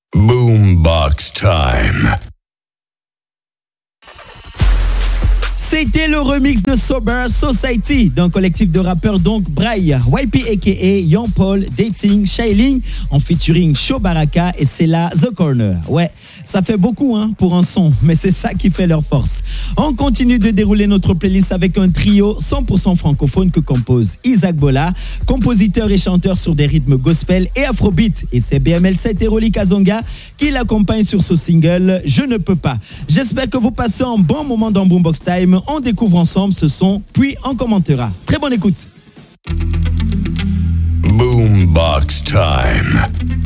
Boombox Time. C'était le remix de Sober Society d'un collectif de rappeurs donc Braille, YP aka Young Paul, Dating, Shailing en featuring Show Baraka et c'est là The Corner. Ouais, ça fait beaucoup pour un son, mais c'est ça qui fait leur force. On continue de dérouler notre playlist avec un trio 100% francophone que compose Isaac Bola, compositeur et chanteur sur des rythmes gospel et afrobeat, et c'est BML7 et Rolly Kazonga qui l'accompagnent sur ce single Je ne peux pas. J'espère que vous passez un bon moment dans Boombox Time. On découvre ensemble ce son, puis on commentera. Très bonne écoute. Boombox Time.